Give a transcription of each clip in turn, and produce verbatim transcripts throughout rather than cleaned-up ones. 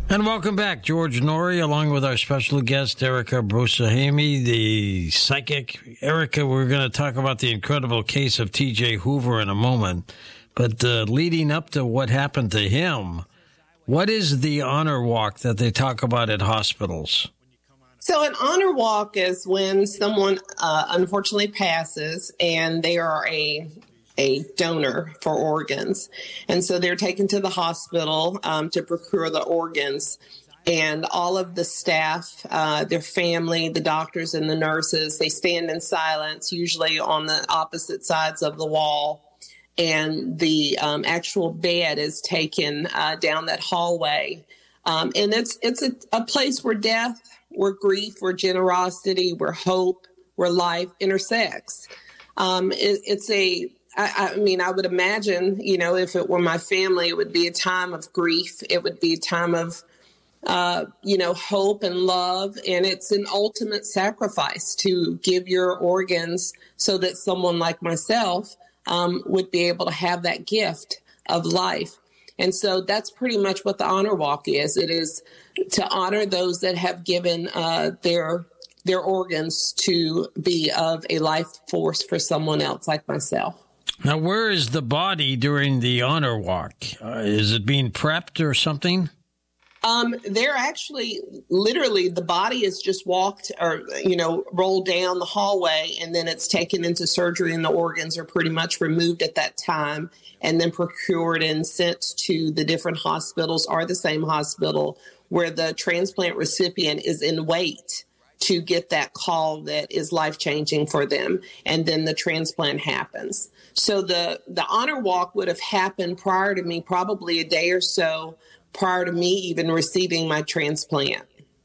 And welcome back, George Noory, along with our special guest, Erica Brusahami, the psychic. Erica, we're going to talk about the incredible case of T J Hoover in a moment. But uh, leading up to what happened to him, what is the honor walk that they talk about at hospitals? So an honor walk is when someone uh, unfortunately passes and they are a a donor for organs. And so they're taken to the hospital um, to procure the organs. And all of the staff, uh, their family, the doctors and the nurses, they stand in silence, usually on the opposite sides of the wall. And the um, actual bed is taken uh, down that hallway. Um, and it's it's a, a place where death, where grief, where generosity, where hope, where life intersects. Um, it, it's a I, I mean, I would imagine, you know, if it were my family, it would be a time of grief. It would be a time of, uh, you know, hope and love. And it's an ultimate sacrifice to give your organs so that someone like myself um, would be able to have that gift of life. And so that's pretty much what the honor walk is. It is to honor those that have given uh, their their organs to be of a life force for someone else like myself. Now, where is the body during the honor walk? Uh, is it being prepped or something? Um, they're actually, literally, the body is just walked or, you know, rolled down the hallway, and then it's taken into surgery, and the organs are pretty much removed at that time and then procured and sent to the different hospitals or the same hospital where the transplant recipient is in wait to get that call that is life-changing for them, and then the transplant happens. So the, the honor walk would have happened prior to me, probably a day or so prior to me even receiving my transplant.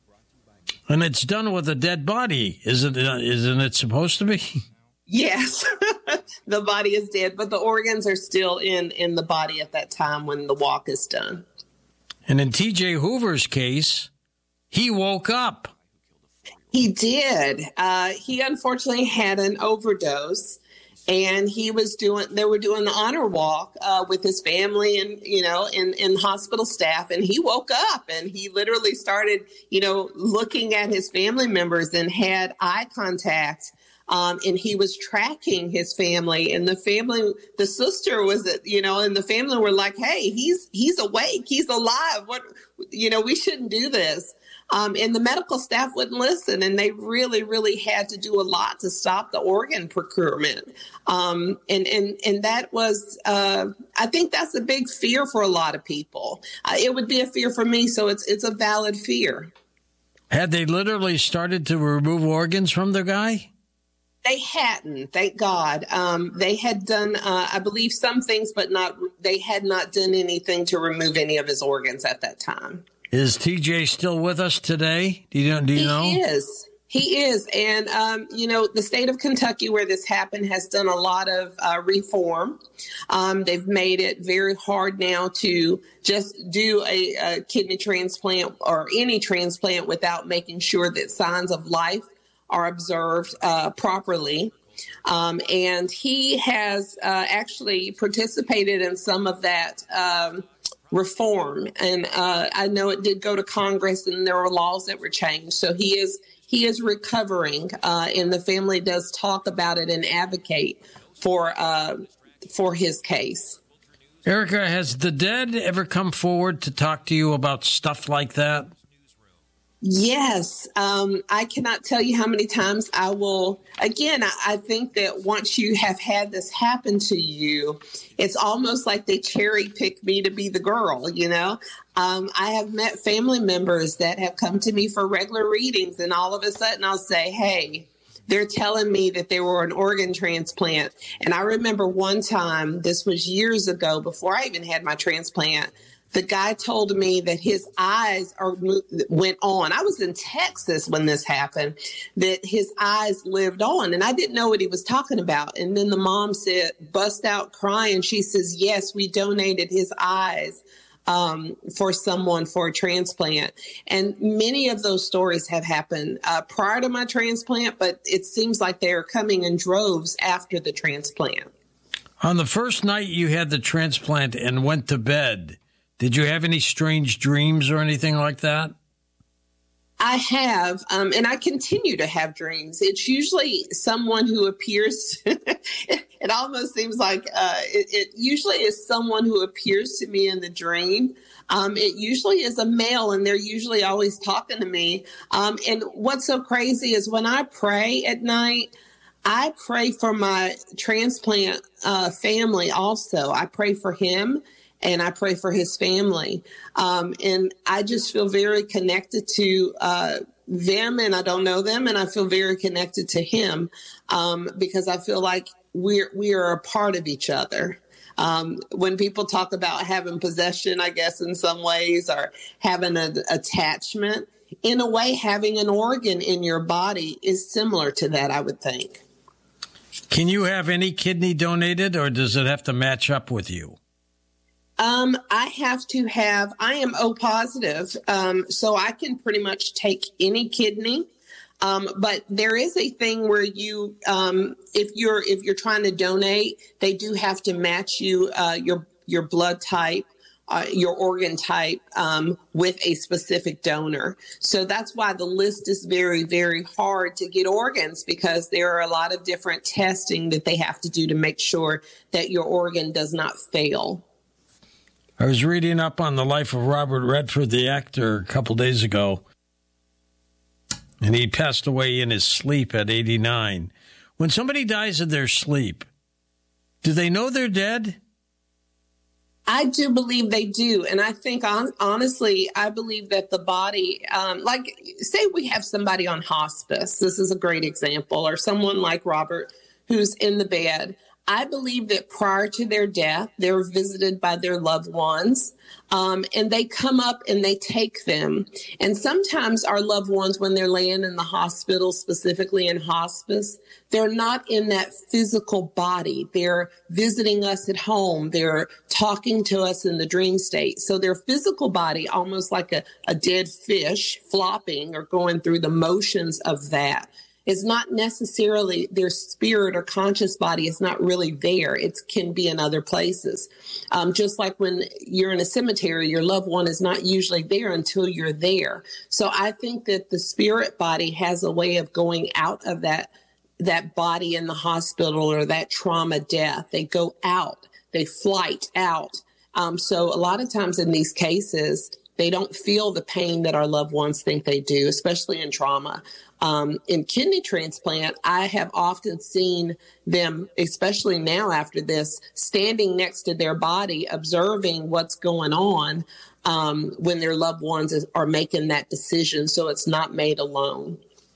And it's done with a dead body, isn't it? Isn't it supposed to be? Yes, the body is dead, but the organs are still in, in the body at that time when the walk is done. And in T J Hoover's case, he woke up. He did. Uh, he unfortunately had an overdose. And he was doing, they were doing the honor walk uh, with his family and, you know, and, and hospital staff. And he woke up and he literally started, you know, looking at his family members and had eye contact. Um, and he was tracking his family, and the family, the sister was, you know, and the family were like, hey, he's, he's awake. He's alive. What, you know, we shouldn't do this. Um, and the medical staff wouldn't listen, and they really, really had to do a lot to stop the organ procurement. Um, and, and, and that was, uh, I think that's a big fear for a lot of people. Uh, it would be a fear for me, so it's, it's a valid fear. Had they literally started to remove organs from the guy? They hadn't, thank God. Um, they had done, uh, I believe, some things, but not. They had not done anything to remove any of his organs at that time. Is T J still with us today? Do you, do you he know? He is. He is. And, um, you know, the state of Kentucky where this happened has done a lot of uh, reform. Um, they've made it very hard now to just do a, a kidney transplant or any transplant without making sure that signs of life are observed uh, properly. Um, and he has uh, actually participated in some of that um, reform. And uh, I know it did go to Congress and there were laws that were changed. So he is he is recovering, uh, and the family does talk about it and advocate for uh, for his case. Erica, has the dead ever come forward to talk to you about stuff like that? Yes. Um, I cannot tell you how many times I will. Again, I, I think that once you have had this happen to you, it's almost like they cherry pick me to be the girl, you know. Um, I have met family members that have come to me for regular readings, and all of a sudden I'll say, hey, they're telling me that they were an organ transplant. And I remember one time, this was years ago, before I even had my transplant, the guy told me that his eyes are went on. I was in Texas when this happened, that his eyes lived on. And I didn't know what he was talking about. And then the mom said, bust out crying. She says, yes, we donated his eyes um, for someone for a transplant. And many of those stories have happened uh, prior to my transplant, but it seems like they are coming in droves after the transplant. On the first night you had the transplant and went to bed, Did you have any strange dreams or anything like that? I have, um, and I continue to have dreams. It's usually someone who appears, it almost seems like uh, it, it usually is someone who appears to me in the dream. Um, it usually is a male, and they're usually always talking to me. Um, and what's so crazy is when I pray at night, I pray for my transplant uh, family also. I pray for him. And I pray for his family. Um, and I just feel very connected to uh, them, and I don't know them, and I feel very connected to him um, because I feel like we're, we are a part of each other. Um, when people talk about having possession, I guess, in some ways, or having an attachment, in a way, having an organ in your body is similar to that, I would think. Can you have any kidney donated, or does it have to match up with you? Um, I have to have, I am O positive, um, so I can pretty much take any kidney. Um, but there is a thing where you, um, if you're, if you're trying to donate, they do have to match you, uh, your, your blood type, uh, your organ type, um, with a specific donor. So that's why the list is very, very hard to get organs, because there are a lot of different testing that they have to do to make sure that your organ does not fail. I was reading up on the life of Robert Redford, the actor, a couple days ago, and he passed away in his sleep at eighty-nine. When somebody dies in their sleep, do they know they're dead? I do believe they do. And I think, on, honestly, I believe that the body, um, like, say we have somebody on hospice. This is a great example. Or someone like Robert who's in the bed. I believe that prior to their death, they're visited by their loved ones, um, and they come up and they take them. And sometimes our loved ones, when they're laying in the hospital, specifically in hospice, they're not in that physical body. They're visiting us at home. They're talking to us in the dream state. So their physical body, almost like a, a dead fish flopping or going through the motions of that, is not necessarily their spirit or conscious body is not really there. It can be in other places. Um, just like when you're in a cemetery, your loved one is not usually there until you're there. So I think that the spirit body has a way of going out of that, that body in the hospital or that trauma death. They go out, they flight out. Um, so a lot of times in these cases, they don't feel the pain that our loved ones think they do, especially in trauma. Um, in kidney transplant, I have often seen them, especially now after this, standing next to their body, observing what's going on um, when their loved ones is, are making that decision, so it's not made alone.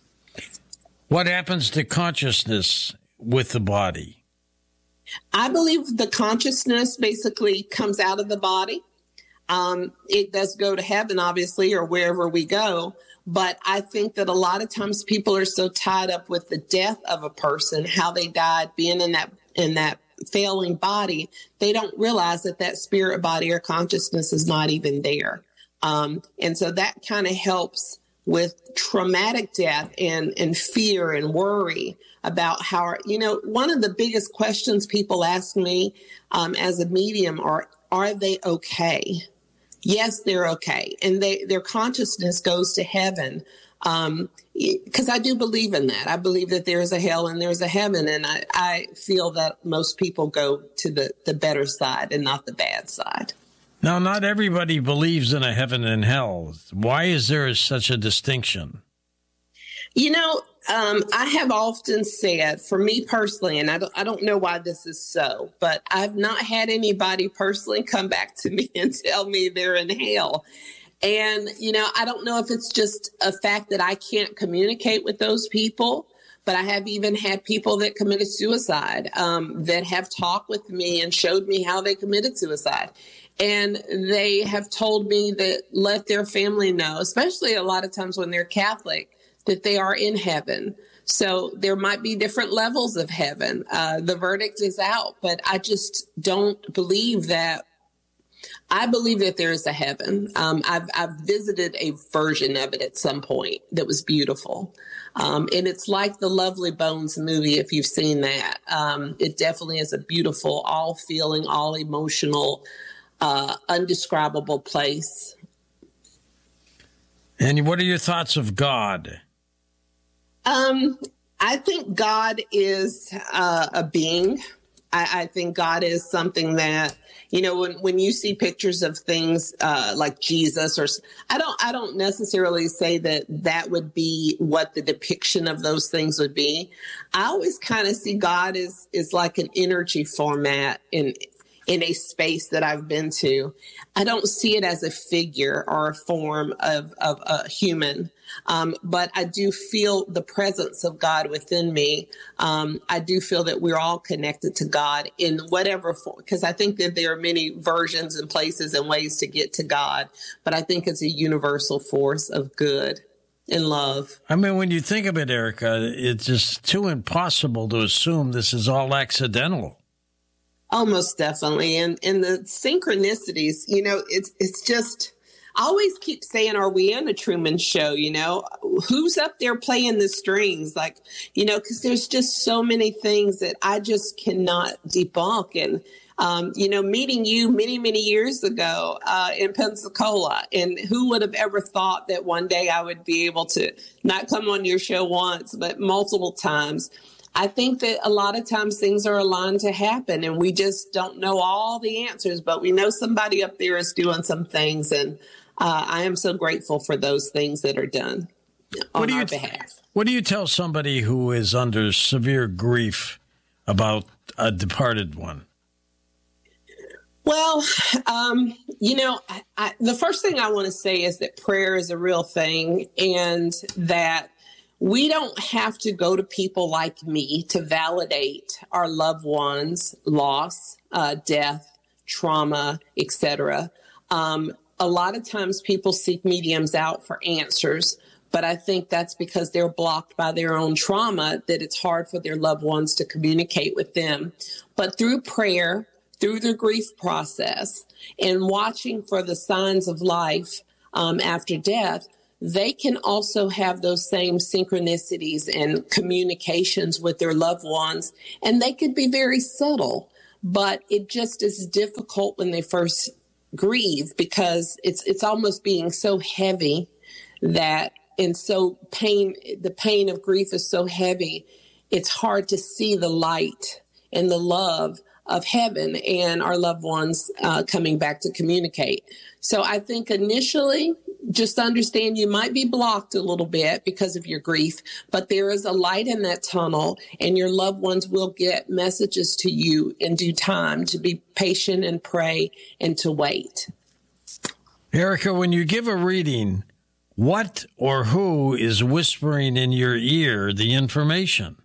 What happens to consciousness with the body? I believe the consciousness basically comes out of the body. Um, it does go to heaven, obviously, or wherever we go. But I think that a lot of times people are so tied up with the death of a person, how they died, being in that in that failing body, they don't realize that that spirit body or consciousness is not even there. Um, and so that kind of helps with traumatic death and, and fear and worry about how, you know, one of the biggest questions people ask me um, as a medium are, are they okay? Yes, they're okay. And they, their consciousness goes to heaven. Um, because I do believe in that. I believe that there is a hell and there's a heaven. And I, I feel that most people go to the, the better side and not the bad side. Now, not everybody believes in a heaven and hell. Why is there such a distinction? You know, um, I have often said, for me personally, and I don't, I don't know why this is so, but I've not had anybody personally come back to me and tell me they're in hell. And, you know, I don't know if it's just a fact that I can't communicate with those people, but I have even had people that committed suicide um, that have talked with me and showed me how they committed suicide. And they have told me that let their family know, especially a lot of times when they're Catholic, that they are in heaven. So there might be different levels of heaven. Uh, the verdict is out, but I just don't believe that. I believe that there is a heaven. Um, I've, I've visited a version of it at some point that was beautiful. Um, and it's like the Lovely Bones movie, if you've seen that. Um, it definitely is a beautiful, all feeling, all emotional uh, undescribable place. And what are your thoughts of God? Um, I think God is uh, a being. I, I think God is something that, you know, when, when you see pictures of things uh, like Jesus, or I don't, I don't necessarily say that that would be what the depiction of those things would be. I always kind of see God as is like an energy format in in a space that I've been to. I don't see it as a figure or a form of, of a human. Um, but I do feel the presence of God within me. Um, I do feel that we're all connected to God in whatever form, because I think that there are many versions and places and ways to get to God. But I think it's a universal force of good and love. I mean, when you think of it, Erica, it's just too impossible to assume this is all accidental. Almost definitely. And and the synchronicities, you know, it's it's just, I always keep saying, are we in a Truman Show? You know, who's up there playing the strings? Like, you know, because there's just so many things that I just cannot debunk. And, um, you know, meeting you many, many years ago uh, in Pensacola, and who would have ever thought that one day I would be able to not come on your show once, but multiple times. I think that a lot of times things are aligned to happen, and we just don't know all the answers, but we know somebody up there is doing some things, and uh, I am so grateful for those things that are done on what do our you, behalf. What do you tell somebody who is under severe grief about a departed one? Well, um, you know, I, I, the first thing I want to say is that prayer is a real thing, and that we don't have to go to people like me to validate our loved ones' loss, uh, death, trauma, et cetera. Um, a lot of times people seek mediums out for answers, but I think that's because they're blocked by their own trauma, that it's hard for their loved ones to communicate with them. But through prayer, through the grief process, and watching for the signs of life um, after death, they can also have those same synchronicities and communications with their loved ones. And they could be very subtle, but it just is difficult when they first grieve, because it's it's almost being so heavy that, and so pain, the pain of grief is so heavy, it's hard to see the light and the love of heaven and our loved ones uh, coming back to communicate. So I think initially, just understand you might be blocked a little bit because of your grief, but there is a light in that tunnel, and your loved ones will get messages to you in due time, to be patient and pray and to wait. Erica, when you give a reading, what or who is whispering in your ear the information?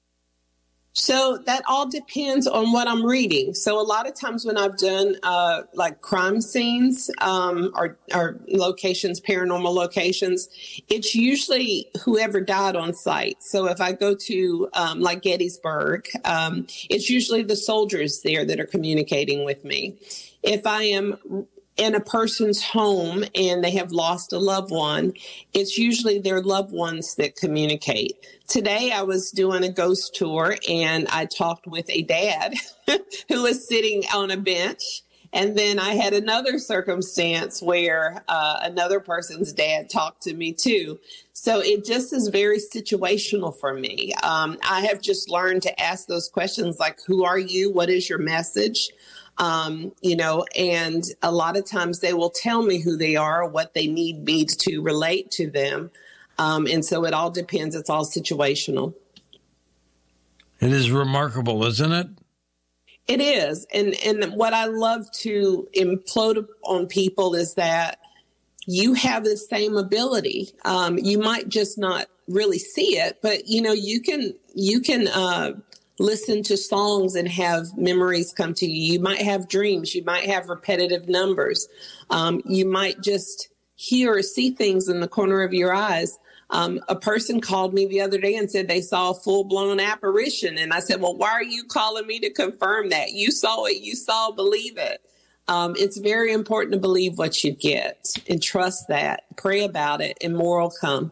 So that all depends on what I'm reading. So a lot of times when I've done uh, like crime scenes um, or, or locations, paranormal locations, it's usually whoever died on site. So if I go to um, like Gettysburg, um, it's usually the soldiers there that are communicating with me. If I am in a person's home and they have lost a loved one, it's usually their loved ones that communicate. Today, I was doing a ghost tour, and I talked with a dad who was sitting on a bench. And then I had another circumstance where uh, another person's dad talked to me too. So it just is very situational for me. Um, I have just learned to ask those questions like, who are you? What is your message? Um, you know, and a lot of times they will tell me who they are, what they need me to relate to them. Um, and so it all depends. It's all situational. It is remarkable, isn't it? It is. And, and what I love to implode on people is that you have the same ability. Um, you might just not really see it, but, you know, you can, you can, uh, listen to songs and have memories come to you. You might have dreams. You might have repetitive numbers. Um, you might just hear or see things in the corner of your eyes. Um, a person called me the other day and said they saw a full-blown apparition. And I said, well, why are you calling me to confirm that? You saw it. You saw, believe it. Um, it's very important to believe what you get and trust that. Pray about it, and more will come.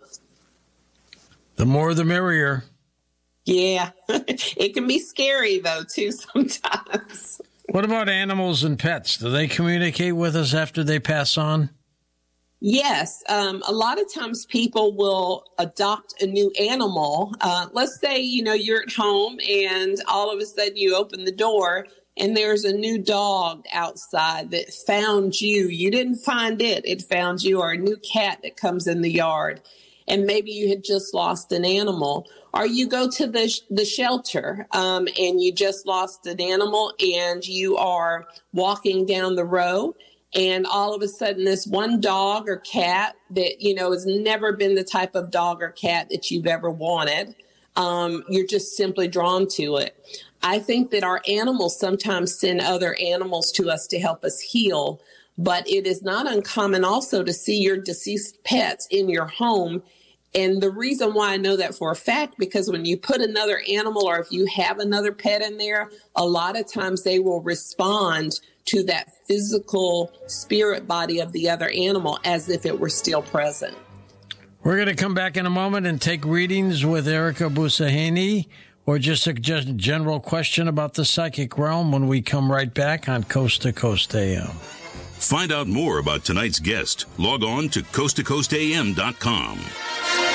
The more the merrier. Yeah. It can be scary, though, too, sometimes. What about animals and pets? Do they communicate with us after they pass on? Yes. Um, a lot of times people will adopt a new animal. Uh, let's say, you know, you're at home and all of a sudden you open the door and there's a new dog outside that found you. You didn't find it. It found you, or a new cat that comes in the yard. And maybe you had just lost an animal, or you go to the the shelter um, and you just lost an animal and you are walking down the row, and all of a sudden this one dog or cat that, you know, has never been the type of dog or cat that you've ever wanted, um, you're just simply drawn to it. I think that our animals sometimes send other animals to us to help us heal, but it is not uncommon also to see your deceased pets in your home. And the reason why I know that for a fact, because when you put another animal, or if you have another pet in there, a lot of times they will respond to that physical spirit body of the other animal as if it were still present. We're going to come back in a moment and take readings with Erica Busaheni, or just a just general question about the psychic realm when we come right back on Coast to Coast A M. Find out more about tonight's guest. Log on to coast to coast a m dot com.